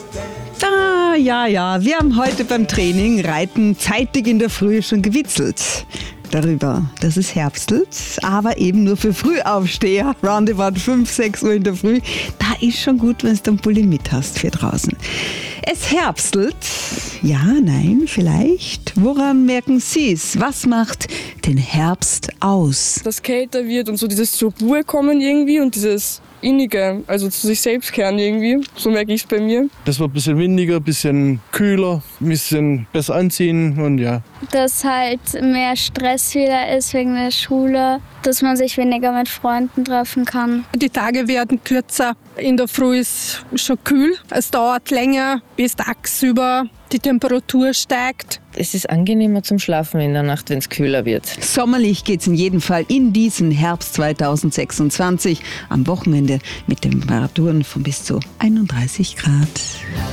Ja, wir haben heute beim Training Reiten zeitig in der Früh schon gewitzelt. Darüber, dass es herbstelt, aber eben nur für Frühaufsteher, roundabout 5, 6 Uhr in der Früh. Da ist schon gut, wenn du den Pulli mit hast für draußen. Es herbstelt. Ja, nein, vielleicht. Woran merken Sie es? Was macht den Herbst aus? Dass kälter wird und so dieses zur Ruhe kommen irgendwie und dieses Innige, also zu sich selbst kehren irgendwie. So merke ich es bei mir. Das wird ein bisschen windiger, ein bisschen kühler, ein bisschen besser anziehen und ja. Dass halt mehr Stress wieder ist wegen der Schule, dass man sich weniger mit Freunden treffen kann. Die Tage werden kürzer. In der Früh ist schon kühl. Es dauert länger, bis tagsüber die Temperatur steigt. Es ist angenehmer zum Schlafen in der Nacht, wenn es kühler wird. Sommerlich geht's in jedem Fall in diesen Herbst 2026. Am Wochenende mit Temperaturen von bis zu 31 Grad.